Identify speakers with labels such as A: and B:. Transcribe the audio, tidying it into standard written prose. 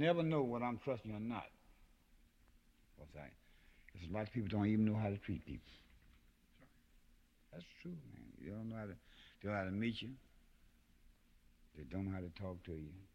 A: never know whether I'm trusting you or not. Because a lot of people don't even know how to treat people. That's true, man. They don't know how to meet you. They don't know how to talk to you.